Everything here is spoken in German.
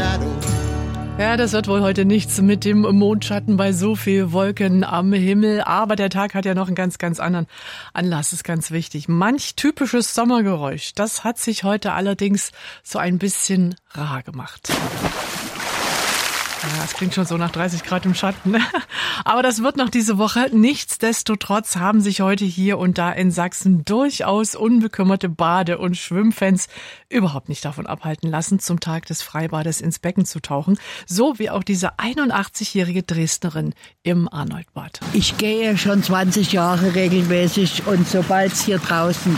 Ja, das wird wohl heute nichts mit dem Mondschatten bei so viel Wolken am Himmel. Aber der Tag hat ja noch einen ganz, ganz anderen Anlass, ist ganz wichtig. Manch typisches Sommergeräusch, das hat sich heute allerdings so ein bisschen rar gemacht. Ja, das klingt schon so nach 30 Grad im Schatten. Aber das wird noch diese Woche. Nichtsdestotrotz haben sich heute hier und da in Sachsen durchaus unbekümmerte Bade- und Schwimmfans überhaupt nicht davon abhalten lassen, zum Tag des Freibades ins Becken zu tauchen. So wie auch diese 81-jährige Dresdnerin im Arnoldbad. Ich gehe schon 20 Jahre regelmäßig und sobald es hier draußen